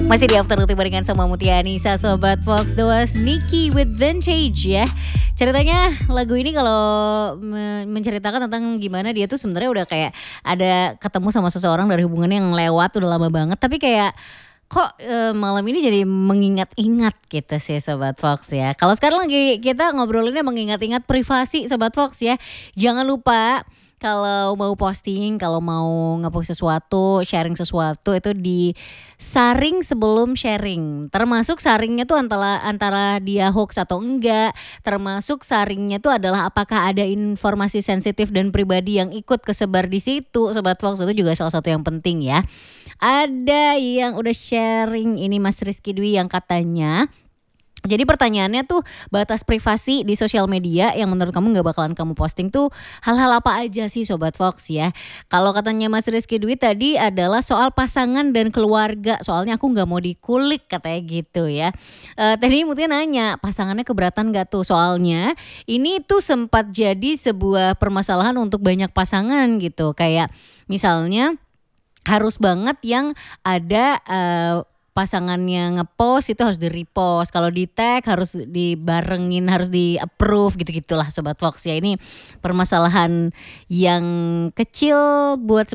Masih di Afternoon barengan sama Mutia Anissa, Sobat Fox. That was Nicki with Vintage ya. Ceritanya lagu ini kalau menceritakan tentang gimana dia tuh sebenarnya udah kayak ada ketemu sama seseorang dari hubungan yang lewat udah lama banget. Tapi kayak kok malam ini jadi mengingat-ingat gitu sih Sobat Fox ya. Kalau sekarang lagi kita ngobrolinnya mengingat-ingat privasi Sobat Fox ya. Jangan lupa kalau mau posting, kalau mau ngepost sesuatu, sharing sesuatu itu disaring sebelum sharing. Termasuk saringnya tuh antara dia hoax atau enggak. Termasuk saringnya tuh adalah apakah ada informasi sensitif dan pribadi yang ikut kesebar di situ. Sobat Fox, itu juga salah satu yang penting ya. Ada yang udah sharing ini Mas Rizky Dwi yang katanya, jadi pertanyaannya tuh batas privasi di sosial media yang menurut kamu gak bakalan kamu posting tuh hal-hal apa aja sih Sobat Fox ya. Kalau katanya Mas Rizky Dwi tadi adalah soal pasangan dan keluarga, soalnya aku gak mau dikulik katanya gitu ya. Tadi Mutia nanya pasangannya keberatan gak tuh, soalnya ini tuh sempat jadi sebuah permasalahan untuk banyak pasangan gitu. Kayak misalnya harus banget yang ada pasangannya ngepost itu harus di-repost. Kalau di-tag harus dibarengin, harus di-approve gitu-gitulah Sobat Fox ya. Ini permasalahan yang kecil buat